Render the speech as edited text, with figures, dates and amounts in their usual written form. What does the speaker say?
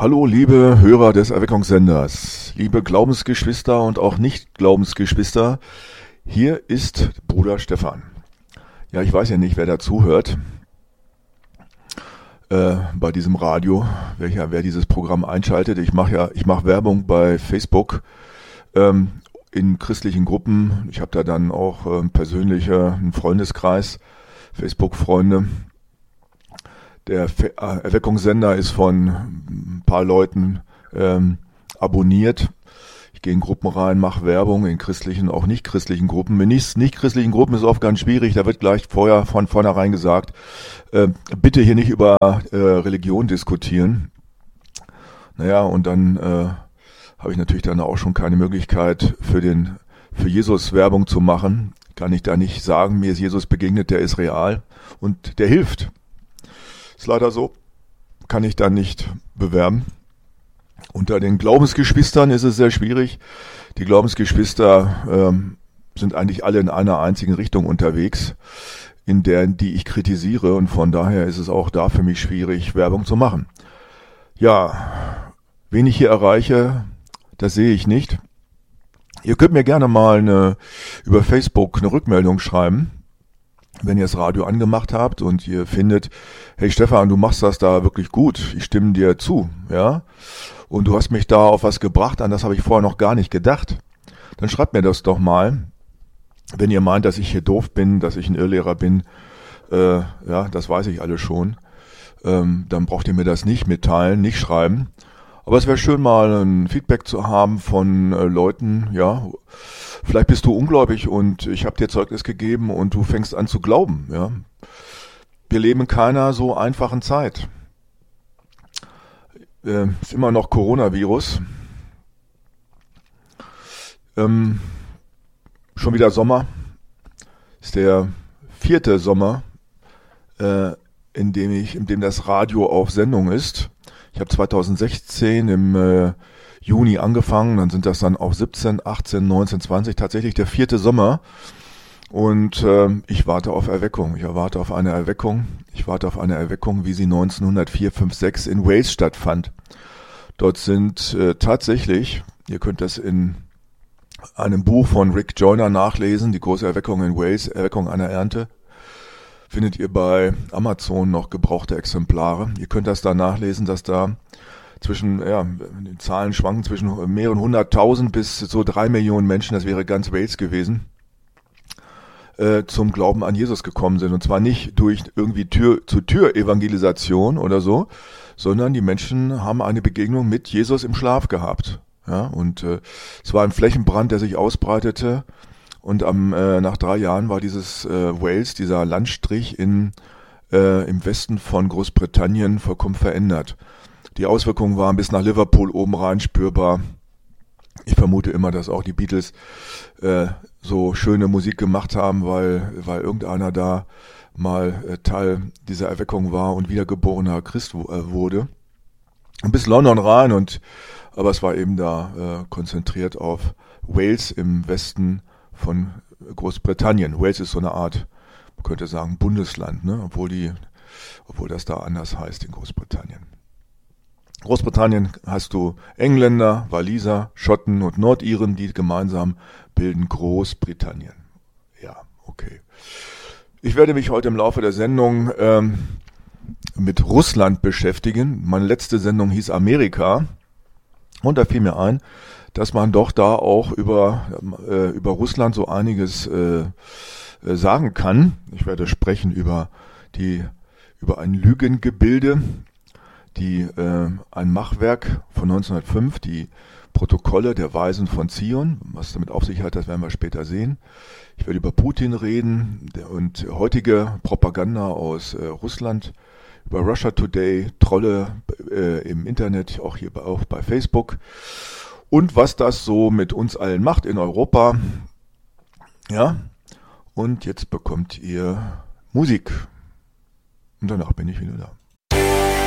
Hallo liebe Hörer des Erweckungssenders, liebe Glaubensgeschwister und auch Nicht-Glaubensgeschwister, hier ist Bruder Stefan. Ja, ich weiß ja nicht, wer da zuhört bei diesem Radio, wer dieses Programm einschaltet. Ich mache Werbung bei Facebook in christlichen Gruppen. Ich habe da dann auch einen Freundeskreis, Facebook-Freunde. Der Erweckungssender ist von ein paar Leuten abonniert. Ich gehe in Gruppen rein, mache Werbung in christlichen, auch nicht christlichen Gruppen. In nicht christlichen Gruppen ist es oft ganz schwierig. Da wird gleich von vornherein gesagt, bitte hier nicht über Religion diskutieren. Naja, und dann habe ich natürlich dann auch schon keine Möglichkeit für Jesus Werbung zu machen. Kann ich da nicht sagen, mir ist Jesus begegnet, der ist real und der hilft. Ist leider so, kann ich da nicht bewerben. Unter den Glaubensgeschwistern ist es sehr schwierig. Die Glaubensgeschwister sind eigentlich alle in einer einzigen Richtung unterwegs, die ich kritisiere, und von daher ist es auch da für mich schwierig, Werbung zu machen. Ja, wen ich hier erreiche, das sehe ich nicht. Ihr könnt mir gerne mal über Facebook eine Rückmeldung schreiben, wenn ihr das Radio angemacht habt und ihr findet, hey Stefan, du machst das da wirklich gut, ich stimme dir zu, ja, und du hast mich da auf was gebracht, an das habe ich vorher noch gar nicht gedacht, dann schreibt mir das doch mal. Wenn ihr meint, dass ich hier doof bin, dass ich ein Irrlehrer bin, ja, das weiß ich alles schon, dann braucht ihr mir das nicht mitteilen, nicht schreiben. Aber es wäre schön, mal ein Feedback zu haben von Leuten, ja, vielleicht bist du ungläubig und ich habe dir Zeugnis gegeben und du fängst an zu glauben, ja. Wir leben in keiner so einfachen Zeit. Ist immer noch Coronavirus. Schon wieder Sommer. Ist der 4. Sommer, in dem das Radio auf Sendung ist. Ich habe 2016 im Juni angefangen, dann sind das dann auch 17, 18, 19, 20, tatsächlich der 4. Sommer. Und ich warte auf Erweckung. Ich warte auf eine Erweckung, wie sie 1904, 5, 6 in Wales stattfand. Dort sind tatsächlich, ihr könnt das in einem Buch von Rick Joyner nachlesen, die große Erweckung in Wales, Erweckung einer Ernte, findet ihr bei Amazon noch gebrauchte Exemplare. Ihr könnt das da nachlesen, dass da die Zahlen schwanken zwischen mehreren 100.000 bis so 3 Millionen Menschen, das wäre ganz Wales gewesen, zum Glauben an Jesus gekommen sind. Und zwar nicht durch irgendwie Tür-zu-Tür-Evangelisation oder so, sondern die Menschen haben eine Begegnung mit Jesus im Schlaf gehabt. Ja, und es war ein Flächenbrand, der sich ausbreitete. Und nach 3 Jahren war dieses Wales, dieser Landstrich im Westen von Großbritannien vollkommen verändert. Die Auswirkungen waren bis nach Liverpool oben rein spürbar. Ich vermute immer, dass auch die Beatles so schöne Musik gemacht haben, weil irgendeiner da mal Teil dieser Erweckung war und wiedergeborener Christ wurde. Und bis London rein, aber es war eben da konzentriert auf Wales im Westen von Großbritannien. Wales ist so eine Art, man könnte sagen, Bundesland, ne? Obwohl das da anders heißt in Großbritannien. Großbritannien hast du Engländer, Waliser, Schotten und Nordiren, die gemeinsam bilden Großbritannien. Ja, okay. Ich werde mich heute im Laufe der Sendung mit Russland beschäftigen. Meine letzte Sendung hieß Amerika und da fiel mir ein, dass man doch da auch über Russland so einiges sagen kann. Ich werde sprechen über ein Lügengebilde, ein Machwerk von 1905, die Protokolle der Weisen von Zion. Was damit auf sich hat, das werden wir später sehen. Ich werde über Putin reden und heutige Propaganda aus Russland, über Russia Today, Trolle im Internet, auch bei Facebook. Und was das so mit uns allen macht in Europa. Ja, und jetzt bekommt ihr Musik. Und danach bin ich wieder da.